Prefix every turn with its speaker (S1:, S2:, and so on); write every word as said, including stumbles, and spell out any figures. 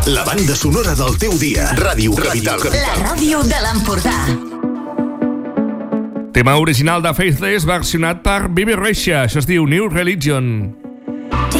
S1: La banda sonora del teu dia. Ràdio Capital.
S2: La ràdio de l'Empordà.
S3: Tema original de Faithless versionat per Bibi Rexha. Això es diu New Religion.